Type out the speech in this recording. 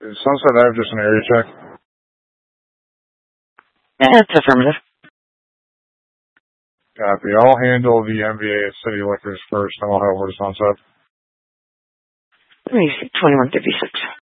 Is Sunset Ave just an area check? That's affirmative. Copy. I'll handle the MVA at City Liquors first, and I'll head over to Sunset. Let me see, 2156.